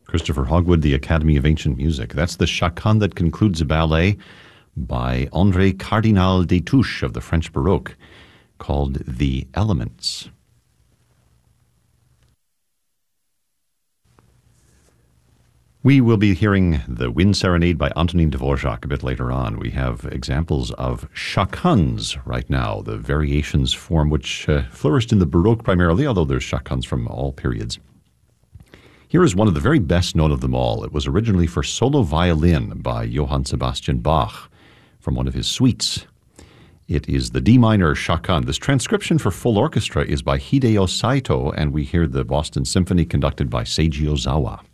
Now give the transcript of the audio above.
Christopher Hogwood, the Academy of Ancient Music. That's the chaconne that concludes a ballet by André Cardinal Destouches of the French Baroque called The Elements. We will be hearing the Wind Serenade by Antonin Dvorak a bit later on. We have examples of chaconnes right now, the variations form which flourished in the Baroque primarily, although there's chaconnes from all periods. Here is one of the very best known of them all. It was originally for solo violin by Johann Sebastian Bach from one of his suites. It is the D minor chaconne. This transcription for full orchestra is by Hideo Saito, and we hear the Boston Symphony conducted by Seiji Ozawa.